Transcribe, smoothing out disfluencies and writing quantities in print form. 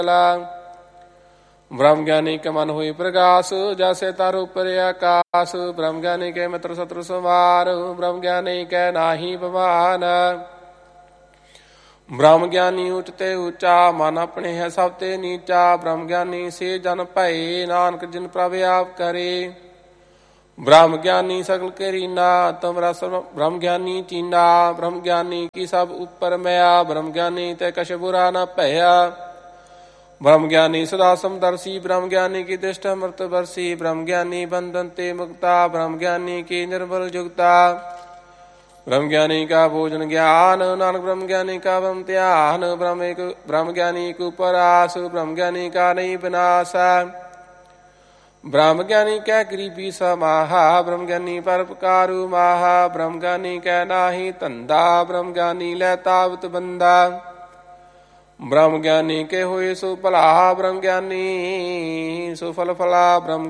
ब्रह्म ज्ञानी के मन हुई प्रकाश, जैसे तार ऊपर आकाश। ब्रह्म ज्ञानी के मित्र शत्रु संवार, ब्रह्म ज्ञानी के नाही बमान। ब्रह्म ज्ञानी उचते ऊंचा, मन अपने है सब ते नीचा। ब्रह्म ज्ञानी से जन भय, नानक जिन प्रभ आप करे। ब्रह्म ज्ञानी सकल के रीना, तुम रस ब्रह्म ज्ञानी चीना। ब्रह्म ज्ञानी की सब ऊपर मया, ब्रह्म ज्ञानी ते कछ बुरा न भया। ब्रह्म ज्ञानी सदा समदर्शी, ब्रह्म ज्ञानी की दृष्ट अमृत बरसी। ब्रह्म ज्ञानी बंधन ते मुक्ता, ब्रह्म ज्ञानी की निर्बल जुगता। ब्रह्म ज्ञानी का भोजन ज्ञान, नानक ब्रह्म ज्ञानी का ब्रह्म ध्यान। ब्रह्म ज्ञानी को परास, ब्रह्म ज्ञानी का नहीं विनाश। ब्रह्म ज्ञानी कै गरीबी समाहा, ब्रह्म ज्ञानी परोपकारु माहा। ब्रह्म ज्ञानी कै नाही धंधा, ब्रह्म ज्ञानी लैतावत बंदा। ब्रह्म ज्ञानी के हुए सो भला, ब्रह्म ज्ञानी सो फल फला। ब्रह्म